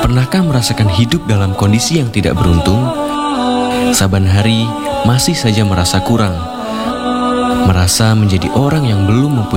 Pernahkah merasakan hidup dalam kondisi yang tidak beruntung? Saban hari masih saja merasa kurang, merasa menjadi orang yang belum mempunyai